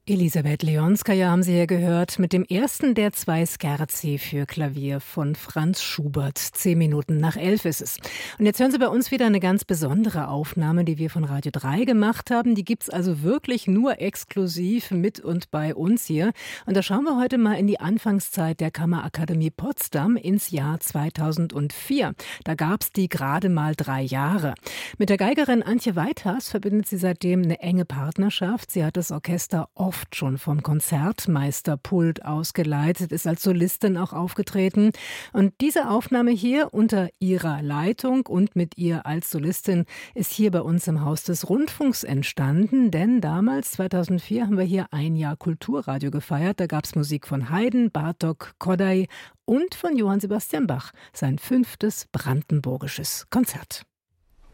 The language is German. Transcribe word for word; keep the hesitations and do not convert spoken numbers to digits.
Elisabeth Leonskaja haben Sie hier gehört mit dem ersten der zwei Scherzi für Klavier von Franz Schubert. Zehn Minuten nach elf ist es. Und jetzt hören Sie bei uns wieder eine ganz besondere Aufnahme, die wir von Radio drei gemacht haben. Die gibt's also wirklich nur exklusiv mit und bei uns hier. Und da schauen wir heute mal in die Anfangszeit der Kammerakademie Potsdam ins Jahr zweitausendvier. Da gab's die gerade mal drei Jahre. Mit der Geigerin Antje Weithas verbindet sie seitdem eine enge Partnerschaft. Sie hat das Orchester oft schon vom Konzertmeisterpult ausgeleitet, ist als Solistin auch aufgetreten. Und diese Aufnahme hier unter ihrer Leitung und mit ihr als Solistin ist hier bei uns im Haus des Rundfunks entstanden, denn damals, zweitausendvier, haben wir hier ein Jahr Kulturradio gefeiert. Da gab es Musik von Haydn, Bartók, Kodály und von Johann Sebastian Bach, sein fünftes brandenburgisches Konzert.